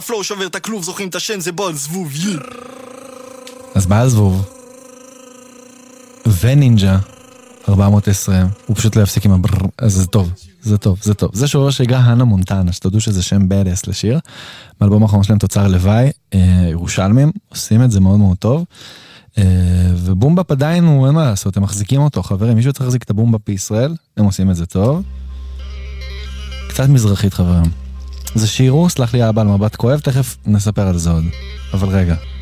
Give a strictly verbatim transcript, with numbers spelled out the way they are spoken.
פלואו שובר את הכלוב, זוכרים את השן, זה בול זבוב י. אז מה הזבוב? ונינג'ה ארבע מאות עשרים, הוא פשוט לא יפסיק עם הברר, אז זה טוב, זה טוב, זה טוב. זה שובר שהגה הנה מונטנה, שתדעו שזה שם בדס לשיר, מאלבום האחרון שלהם תוצר לוואי, ירושלמים, עושים את זה מאוד מאוד טוב, ובומבאפ עדיין הוא, אין מה לעשות, הם מחזיקים אותו, חברים, מישהו צריך להחזיק את הבומבאפ בישראל, הם עושים את זה טוב, קצת מזרחית חברים. זה שירו, סלח לי אבא על מבט כואב, תכף נספר על זה עוד, אבל רגע.